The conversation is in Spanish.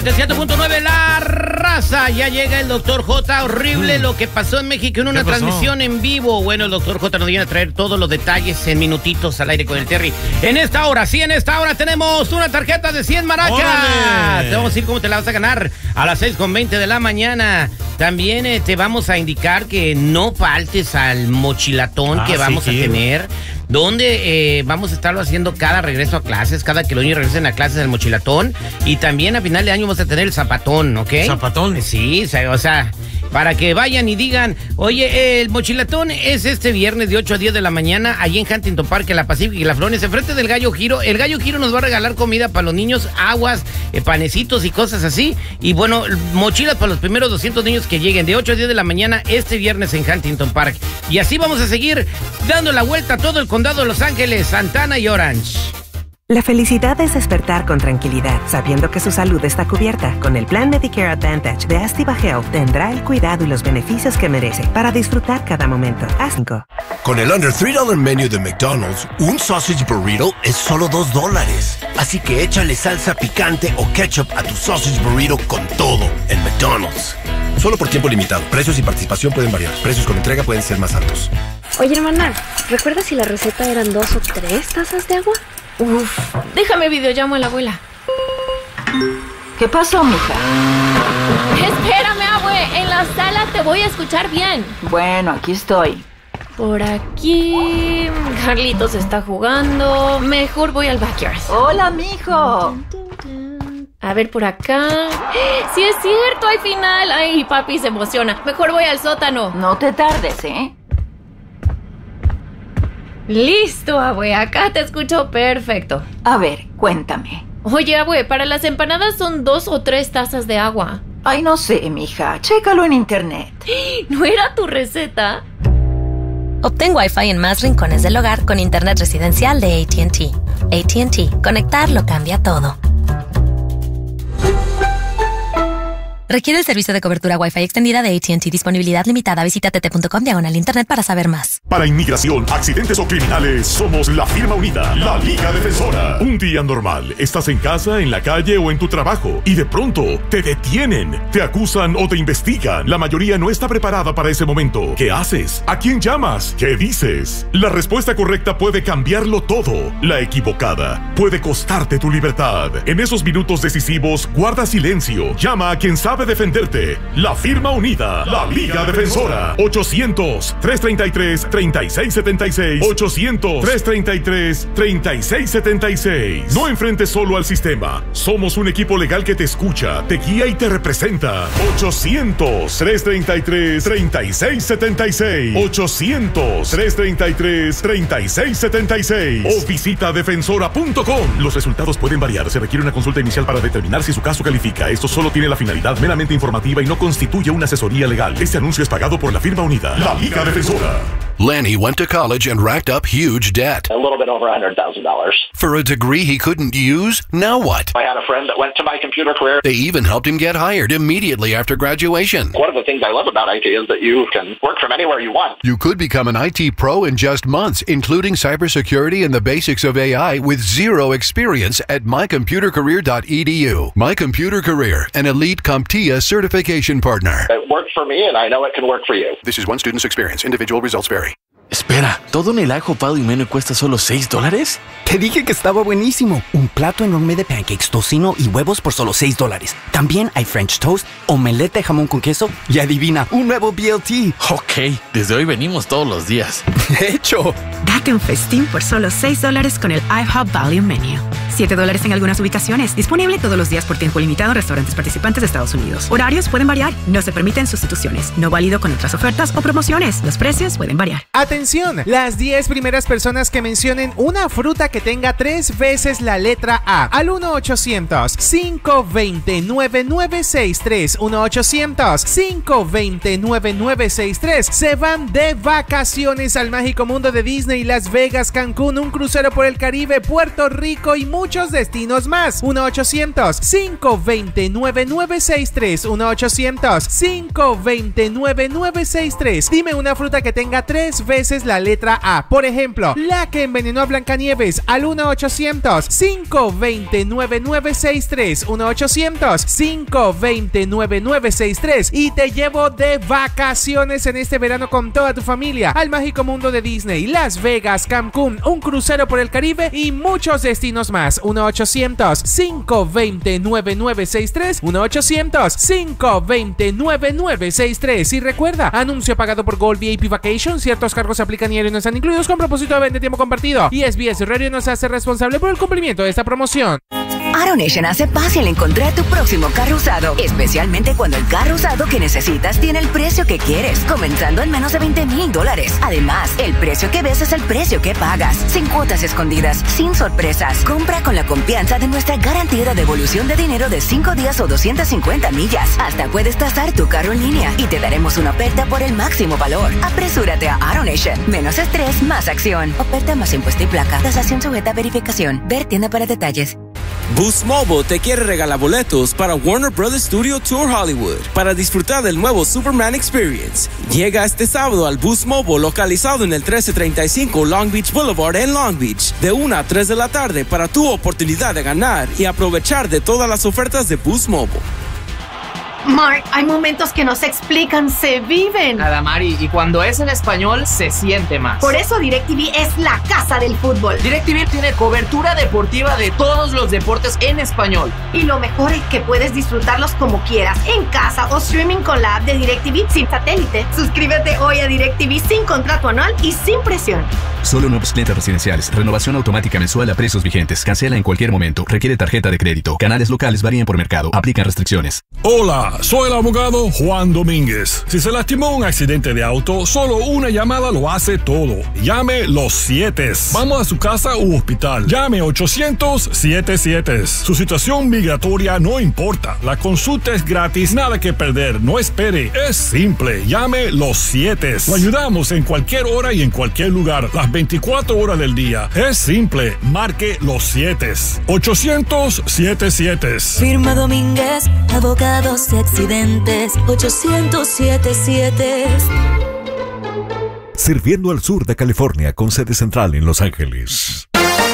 7.9 La Raza, ya llega el Dr. J. Horrible lo que pasó en México en una transmisión en vivo. Bueno, el Dr. J nos viene a traer todos los detalles en minutitos al aire con el Terry. En esta hora tenemos una tarjeta de 100 maracas. ¡Órale! Te vamos a decir cómo te la vas a ganar a las 6:20 de la mañana. También te vamos a indicar que no faltes al mochilatón que vamos a tener, donde vamos a estarlo haciendo cada regreso a clases, cada que los niños regresen a clases del mochilatón. Y también a final de año vamos a tener el zapatón, ¿ok? ¿Zapatón? Sí, o sea, para que vayan y digan, oye, el mochilatón es este viernes de 8 a 10 de la mañana, allí en Huntington Park, en la Pacific y la Flores, enfrente del Gallo Giro. El Gallo Giro nos va a regalar comida para los niños, aguas, panecitos y cosas así. Y bueno, mochilas para los primeros 200 niños que lleguen de 8 a 10 de la mañana este viernes en Huntington Park. Y así vamos a seguir dando la vuelta a todo el condado de Los Ángeles, Santana y Orange. La felicidad es despertar con tranquilidad, sabiendo que su salud está cubierta. Con el plan Medicare Advantage de Activa Health tendrá el cuidado y los beneficios que merece para disfrutar cada momento. A5. Con el Under $3 Menu de McDonald's, un sausage burrito es solo $2. Así que échale salsa picante o ketchup a tu sausage burrito con todo en McDonald's. Solo por tiempo limitado. Precios y participación pueden variar. Precios con entrega pueden ser más altos. Oye, hermana, ¿recuerdas si la receta eran 2 o 3 tazas de agua? Uf, déjame videollamo a la abuela. ¿Qué pasó, mija? Espérame, abue, en la sala te voy a escuchar bien. Bueno, aquí estoy. Por aquí... Carlitos está jugando. Mejor voy al backyard. Hola, mijo. A ver, por acá... ¡Sí es cierto! ¡Hay final! ¡Ay, papi se emociona! Mejor voy al sótano. No te tardes, ¿eh? Listo, abue, acá te escucho perfecto. A ver, cuéntame. Oye, abue, para las empanadas son 2 o 3 tazas de agua. Ay, no sé, mija, chécalo en internet. ¿No era tu receta? Obtén Wi-Fi en más rincones del hogar con internet residencial de AT&T. AT&T, conectar lo cambia todo. Requiere el servicio de cobertura Wi-Fi extendida de AT&T. Disponibilidad limitada. Visita tt.com/internet para saber más. Para inmigración, accidentes o criminales, somos la firma unida, la Liga Defensora. Un día normal, estás en casa, en la calle o en tu trabajo y de pronto te detienen, te acusan o te investigan. La mayoría no está preparada para ese momento. ¿Qué haces? ¿A quién llamas? ¿Qué dices? La respuesta correcta puede cambiarlo todo. La equivocada puede costarte tu libertad. En esos minutos decisivos, guarda silencio. Llama a quien sabe defenderte. La firma unida, la Liga Defensora. 800-333-3676. 800-333-3676. No enfrentes solo al sistema. Somos un equipo legal que te escucha, te guía y te representa. 800-333-3676. 800-333-3676. O visita defensora.com. Los resultados pueden variar. Se requiere una consulta inicial para determinar si su caso califica. Esto solo tiene la finalidad meramente informativa y no constituye una asesoría legal. Este anuncio es pagado por la firma unida, la Liga Defensora. Lenny went to college and racked up huge debt. A little bit over $100,000. For a degree he couldn't use? Now what? I had a friend that went to My Computer Career. They even helped him get hired immediately after graduation. One of the things I love about IT is that you can work from anywhere you want. You could become an IT pro in just months, including cybersecurity and the basics of AI with zero experience at mycomputercareer.edu. My Computer Career, an elite CompTIA certification partner. It worked for me and I know it can work for you. This is one student's experience. Individual results vary. Espera, ¿todo en el Ajo Value Menu cuesta solo $6? Te dije que estaba buenísimo. Un plato enorme de pancakes, tocino y huevos por solo $6. También hay French toast, omelette de jamón con queso y adivina, un nuevo BLT. Ok, desde hoy venimos todos los días. De hecho, date un festín por solo $6 con el IHOP Value Menu. $7 en algunas ubicaciones. Disponible todos los días por tiempo limitado en restaurantes participantes de Estados Unidos. Horarios pueden variar. No se permiten sustituciones. No válido con otras ofertas o promociones. Los precios pueden variar. Atención, las 10 primeras personas que mencionen una fruta que tenga 3 veces la letra A al 1-800-520-9963. 1-800-520-9963. Se van de vacaciones al mágico mundo de Disney, Las Vegas, Cancún, un crucero por el Caribe, Puerto Rico y mucho muchos destinos más. 1-800-520-9963. 1-800-520-9963. Dime una fruta que tenga 3 veces la letra A. Por ejemplo, la que envenenó a Blancanieves, al 1-800-520-9963. 1-800-520-9963. Y te llevo de vacaciones en este verano con toda tu familia al mágico mundo de Disney, Las Vegas, Cancún, un crucero por el Caribe y muchos destinos más. 1-800-520-9963. 1-800-520-9963. Y recuerda, anuncio pagado por Gold VIP Vacation. Ciertos cargos se aplican y no están incluidos con propósito de venta tiempo compartido. Y SBS Radio no se hace responsable por el cumplimiento de esta promoción. AutoNation hace fácil encontrar tu próximo carro usado, especialmente cuando el carro usado que necesitas tiene el precio que quieres, comenzando en menos de $20,000. Además, el precio que ves es el precio que pagas, sin cuotas escondidas, sin sorpresas. Compra con la confianza de nuestra garantía de devolución de dinero de 5 días o 250 millas. Hasta puedes tasar tu carro en línea y te daremos una oferta por el máximo valor. Apresúrate a AutoNation. Menos estrés, más acción. Oferta más impuesto y placa. Tasación sujeta a verificación. Ver tienda para detalles. Boost Mobile te quiere regalar boletos para Warner Bros. Studio Tour Hollywood para disfrutar del nuevo Superman Experience. Llega este sábado al Boost Mobile localizado en el 1335 Long Beach Boulevard en Long Beach de 1 a 3 de la tarde para tu oportunidad de ganar y aprovechar de todas las ofertas de Boost Mobile. Mark, hay momentos que no se explican, se viven. Nada, Mari, y cuando es en español, se siente más. Por eso DirecTV es la casa del fútbol. DirecTV tiene cobertura deportiva de todos los deportes en español. Y lo mejor es que puedes disfrutarlos como quieras, en casa o streaming con la app de DirecTV sin satélite. Suscríbete hoy a DirecTV sin contrato anual y sin presión. Solo nuevos clientes residenciales. Renovación automática mensual a precios vigentes. Cancela en cualquier momento. Requiere tarjeta de crédito. Canales locales varían por mercado. Aplican restricciones. Hola, soy el abogado Juan Domínguez. Si se lastimó en un accidente de auto, solo una llamada lo hace todo. Llame los 7. Vamos a su casa u hospital. Llame 800-77. Su situación migratoria no importa. La consulta es gratis, nada que perder. No espere. Es simple. Llame los 7. Lo ayudamos en cualquier hora y en cualquier lugar. Las 24 horas del día. Es simple. Marque los 7. 800-77. Firma Domínguez, abogados de accidentes. 800-77. Sirviendo al sur de California con sede central en Los Ángeles.